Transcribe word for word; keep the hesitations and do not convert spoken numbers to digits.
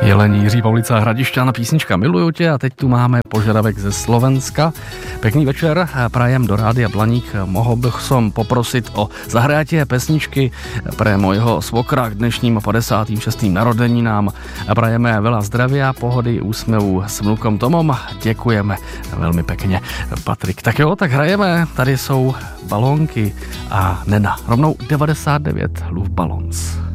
Jelení Jiří Pavlica Hradišťan, písnička Miluju tě, a teď tu máme požadavek ze Slovenska. Pekný večer, prajem do Rádia Blaník. Mohol bych som poprosit o zahratie pesničky pre mojho svokra k dnešním padesátým šestým narodeninám. Prajeme veľa zdravia, pohody, úsmevu s vnukom Tomom. Děkujeme velmi pekne, Patrik. Tak jo, tak hrajeme. Tady jsou balónky a Nena. Rovnou devadesát devět Love Balloons.